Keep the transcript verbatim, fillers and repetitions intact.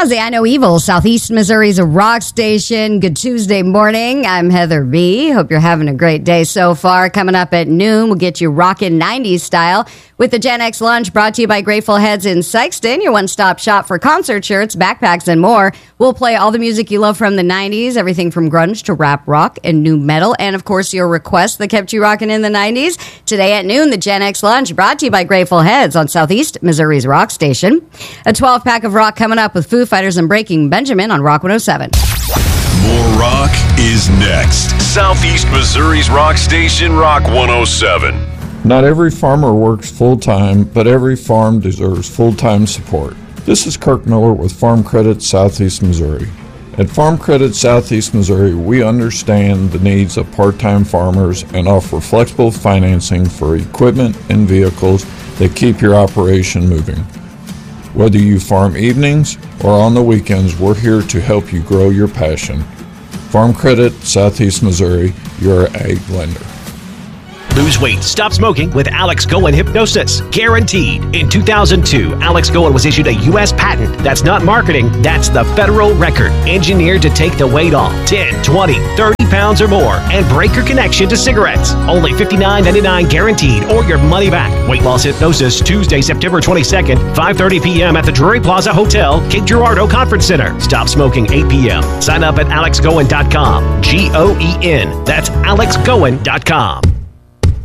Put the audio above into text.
Plaza, I Know Evil, Southeast Missouri's rock station. Good Tuesday morning. I'm Heather B. Hope you're having a great day so far. Coming up at noon, we'll get you rockin' nineties style with the Gen X Lunch, brought to you by Grateful Heads in Sykeston, your one-stop shop for concert shirts, backpacks, and more. We'll play all the music you love from the nineties, everything from grunge to rap rock and new metal, and of course your requests that kept you rocking in the nineties. Today at noon, the Gen X Lunch, brought to you by Grateful Heads on Southeast Missouri's rock station. A twelve-pack of rock coming up with Foo Fighters and Breaking Benjamin on Rock one oh seven. More rock is next. Southeast Missouri's rock station, Rock one oh seven. Not every farmer works full-time, but every farm deserves full-time support. This is Kirk Miller with Farm Credit Southeast Missouri. At Farm Credit Southeast Missouri, we understand the needs of part-time farmers and offer flexible financing for equipment and vehicles that keep your operation moving. Whether you farm evenings or on the weekends, we're here to help you grow your passion. Farm Credit Southeast Missouri, your ag lender. Lose weight, stop smoking with Alex Goen Hypnosis. Guaranteed. In two thousand two, Alex Goen was issued a U S patent. That's not marketing, that's the federal record. Engineered to take the weight off ten, twenty, thirty pounds or more and break your connection to cigarettes. Only fifty-nine ninety-nine guaranteed or your money back. Weight Loss Hypnosis, Tuesday, September twenty-second, five thirty p.m. at the Drury Plaza Hotel, Cape Girardeau Conference Center. Stop smoking eight p.m. Sign up at alex goen dot com. G O E N. That's alex goen dot com.